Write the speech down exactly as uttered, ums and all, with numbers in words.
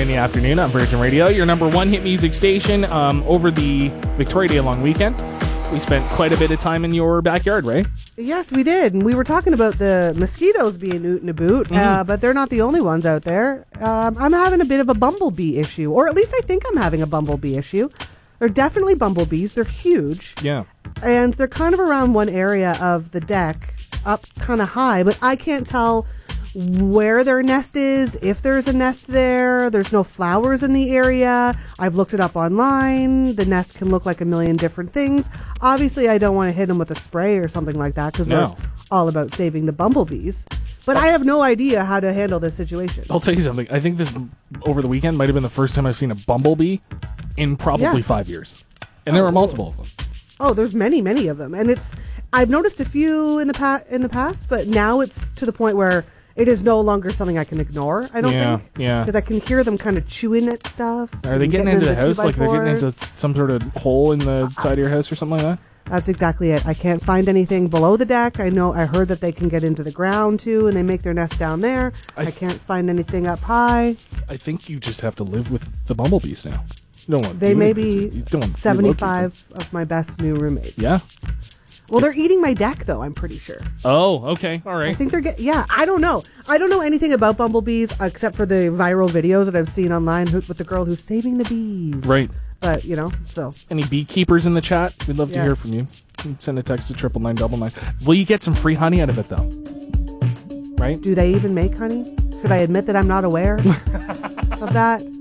in the afternoon on Virgin Radio, your number one hit music station. Um, over the Victoria Day long weekend, we spent quite a bit of time in your backyard, Ray. Yes, we did. And we were talking about the mosquitoes being oot and a boot, mm-hmm. uh, but they're not the only ones out there. Um, I'm having a bit of a bumblebee issue, or at least I think I'm having a bumblebee issue. They're definitely bumblebees. They're huge. Yeah. And they're kind of around one area of the deck, up kind of high, but I can't tell where their nest is, if there's a nest there. There's no flowers in the area. I've looked it up online. The nest can look like a million different things. Obviously, I don't want to hit them with a spray or something like that because no. we're all about saving the bumblebees. But I have no idea how to handle this situation. I'll tell you something. I think this, over the weekend, might have been the first time I've seen a bumblebee in probably yeah. five years. And there oh, were multiple of them. Oh, there's many, many of them. And it's I've noticed a few in the pa- in the past, but now it's to the point where it is no longer something I can ignore, I don't yeah, think. Yeah, Because I can hear them kind of chewing at stuff. Are they getting, getting into the house? Like they're getting into some sort of hole in the side of your house or something like that? That's exactly it. I can't find anything below the deck. I know I heard that they can get into the ground too, and they make their nest down there. I, th- I can't find anything up high. I think you just have to live with the bumblebees now. You don't want they to may be seventy-five of my best new roommates. Yeah. Well, they're eating my deck, though, I'm pretty sure. Oh, okay. All right. I think they're getting... Yeah, I don't know. I don't know anything about bumblebees except for the viral videos that I've seen online with the girl who's saving the bees. Right. But, you know, so... Any beekeepers in the chat? We'd love yeah. to hear from you. Send a text to triple nine double nine. Will you get some free honey out of it, though? Right? Do they even make honey? Should I admit that I'm not aware of that?